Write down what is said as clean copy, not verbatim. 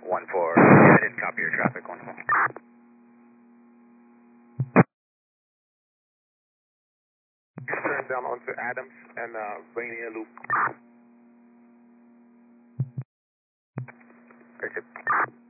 1-4, I didn't copy your traffic, 1-4. Turn down onto Adams and Rainier Loop. Very good.